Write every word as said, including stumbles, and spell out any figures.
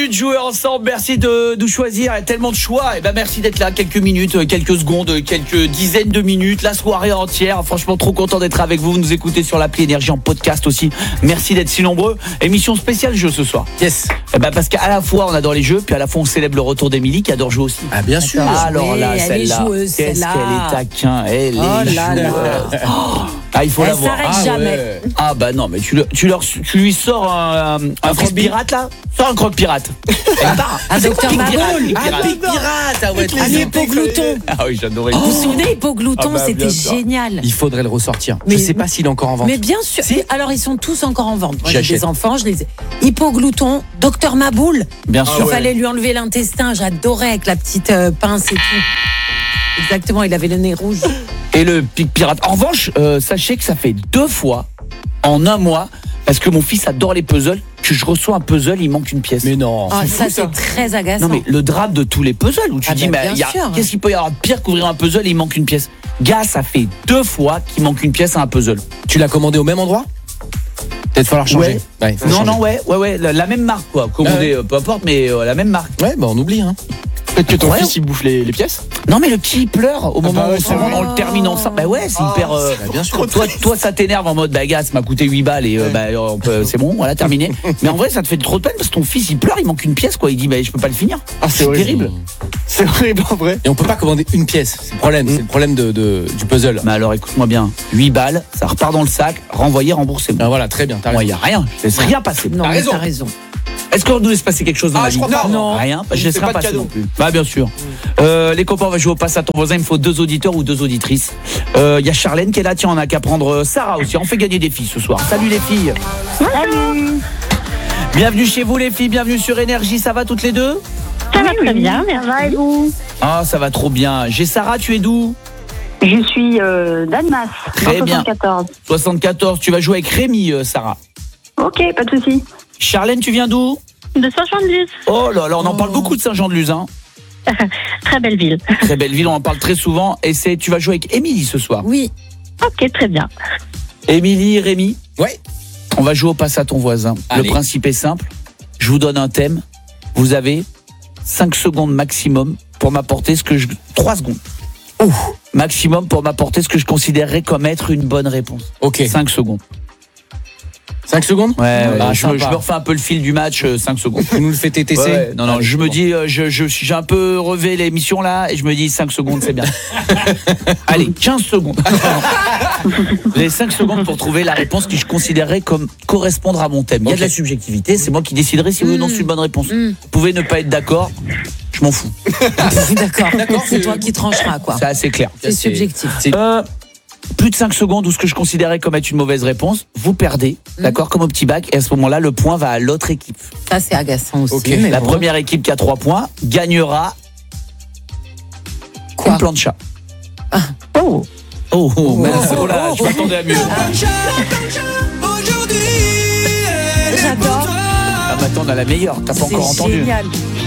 De jouer ensemble, merci de nous choisir, il y a tellement de choix. Et ben merci d'être là, quelques minutes, quelques secondes, quelques dizaines de minutes, la soirée entière. Franchement, trop content d'être avec vous. Vous nous écoutez sur l'appli Énergie en podcast aussi. Merci d'être si nombreux. Émission spéciale jeu ce soir. Yes. Et ben parce qu'à la fois on adore les jeux, puis à la fois on célèbre le retour d'Émilie qui adore jouer aussi. Ah bien sûr. Alors là, elle celle-là, est joueuse, qu'est-ce celle-là. qu'elle est taquin, elle Oh est là là. joueuse. Oh. Ah, il faut Elle la voir. s'arrête Ah, jamais. ouais. Ah bah non, mais tu, le- tu, leur, tu lui sors un, un, un croque pirate là. Sors un croque pirate. Elle part. Un docteur Pique pirate, Maboul. pique Ah, pirate. Big Pirate. Ah ouais. Un hypoglouton. Ah oui, j'adorais. Vous vous souvenez, hypoglouton, Ah bah, bien c'était sûr. génial. Il faudrait le ressortir. Mais- je sais pas s'il est encore en vente. Mais bien sûr. Si. Alors, ils sont tous encore en vente. Moi, j'ai J'achète. des enfants, je les ai. Hypoglouton, docteur Maboul. Bien Ah sûr. Il fallait lui enlever l'intestin. J'adorais avec la petite euh, pince et tout. Exactement, il avait le nez rouge. Et le pique pirate. En revanche, euh, sachez que ça fait deux fois en un mois, parce que mon fils adore les puzzles, que je reçois un puzzle, il manque une pièce. Mais non. Ah, c'est ça, fou, c'est très agaçant. Non mais le drame de tous les puzzles où tu Ah dis bah, mais bien il y a- sûr. qu'est-ce qu'il peut y avoir de pire qu'ouvrir un puzzle et il manque une pièce. Gars, ça fait deux fois qu'il manque une pièce à un puzzle. Tu l'as commandé au même endroit? Peut-être falloir changer. Ouais. faut Non changer. non ouais ouais ouais la, la même marque quoi. Commandé Ah euh, peu importe mais euh, la même marque. Ouais, bah on oublie hein. Peut-être que ton Ouais. fils il bouffe les, les pièces. Non mais le petit il pleure au moment bah ouais, où c'est on, vrai. on le termine ensemble. Bah ouais, c'est hyper euh, Bah, bien sûr. toi, toi ça t'énerve en mode bah gars, ça m'a coûté huit balles et euh, bah on peut- c'est bon, voilà terminé. Mais en vrai ça te fait trop de peine parce que ton fils il pleure, il manque une pièce quoi, il dit bah je peux pas le finir. Ah, c'est horrible. terrible. C'est horrible en vrai. Et on peut pas commander une pièce. C'est le problème. C'est le problème de, de- du puzzle. Mais alors écoute-moi bien, huit balles, ça repart dans le sac, renvoyé, remboursé. Ah, voilà, très bien. T'as Moi, il raison. y a rien, je laisse rien passer. Non, T'as mais raison. t'as raison. Est-ce qu'on nous laisse passer quelque chose dans Ah, la je vie? crois pas. Non, rien. Je On laisse fait rien pas de passer cadeau. non plus. Bah bien sûr. Euh, les copains, on va jouer au passe à ton voisin. Il me faut deux auditeurs ou deux auditrices. Euh, Il y a Charlène qui est là. Tiens, on a qu'à prendre Sarah aussi. On fait gagner des filles ce soir. Salut les filles. Bienvenue chez vous les filles. Bienvenue sur Énergie. Ça va toutes les deux? Ça va très bien, merci. Et vous? Ah, ça va trop bien. J'ai Sarah. Tu es d'où? Je suis euh, d'Annemasse, Très dans bien. soixante-quatorze. soixante-quatorze. Tu vas jouer avec Rémi, euh, Sarah. Ok, pas de souci. Charlène, tu viens d'où? De Saint-Jean-de-Luz, Oh là là, on en parle beaucoup de Saint-Jean-de-Luz. Hein. très belle ville. Très belle ville, on en parle très souvent. Et c'est, tu vas jouer avec Émilie ce soir. Oui. Ok, très bien. Émilie, Rémi, Ouais. on va jouer au passe à ton voisin. Allez. Le principe est simple. Je vous donne un thème. Vous avez cinq secondes maximum pour m'apporter ce que je... trois secondes. Ouh. Maximum pour m'apporter ce que je considérerais comme être une bonne réponse. Ok. cinq secondes. cinq secondes? Ouais, bah, je, me, sympa. je me refais un peu le fil du match, cinq secondes. Tu nous le fais T T C? Ouais, ouais. Non, non, Allez, je me bon. dis, euh, je, je, j'ai un peu revé l'émission là et je me dis cinq secondes, c'est bien. Allez, quinze secondes. Vous avez cinq secondes pour trouver la réponse que je considérerais comme correspondre à mon thème. Il y a de la Ok. subjectivité, c'est moi qui déciderai si oui ou non c'est une bonne réponse. Mm. Vous pouvez ne pas être d'accord, je m'en fous. D'accord. D'accord, C'est c'est- toi qui trancheras, quoi. C'est assez clair. C'est subjectif. C'est- Euh, plus de cinq secondes ou ce que je considérais comme être une mauvaise réponse, vous perdez, d'accord, comme au petit bac, et à ce moment-là, le point va à l'autre équipe. Ça, c'est agaçant aussi. Ok. mais La bon. première équipe qui a trois points gagnera Quoi une plancha. Oh, Oh, oh, Oh, mince, oh là, oh, je oh. m'attendais à mieux. J'adore. Ah bah attends, on a la meilleure, t'as pas C'est encore entendu. génial.